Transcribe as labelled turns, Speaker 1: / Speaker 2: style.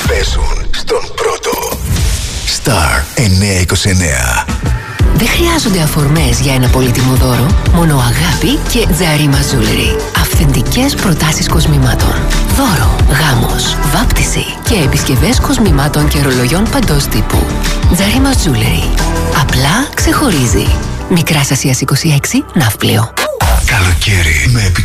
Speaker 1: παίζουν στον πρώτο. Star 929.
Speaker 2: Δεν χρειάζονται αφορμές για ένα πολύτιμο δώρο. Μόνο αγάπη και Τζαρίμα Jewelry. Αυθεντικές προτάσεις κοσμημάτων. Δώρο, γάμος, βάπτιση και επισκευές κοσμημάτων και ρολογιών παντός τύπου. Τζαρίμα Jewelry. Απλά ξεχωρίζει. Μικράς Ασίας 26, Ναύπλιο.
Speaker 1: Καλοκαίρι με